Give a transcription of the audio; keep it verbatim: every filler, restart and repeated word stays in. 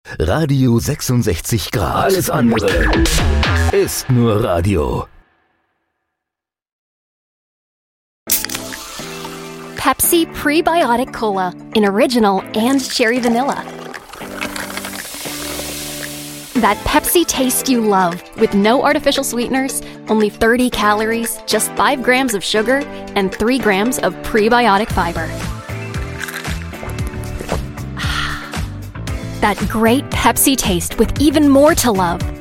Radio sechsundsechzig Grad. Alles andere ist nur Radio. Pepsi Prebiotic Cola in original and cherry vanilla. That Pepsi taste you love with no artificial sweeteners, only thirty calories, just five grams of sugar, and three grams of prebiotic fiber. That great Pepsi taste with even more to love.